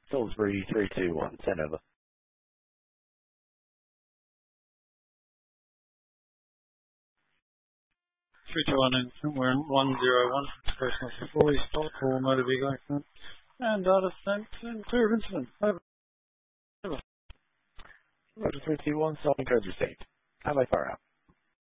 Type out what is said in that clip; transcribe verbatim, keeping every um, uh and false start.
Salisbury three two one, send over. three two one incident, we're in one zero one, personal fully stopped, all motor vehicle accident, and data sent and clear of incident. Over. Roger three two one, solving codes received. Have I far out.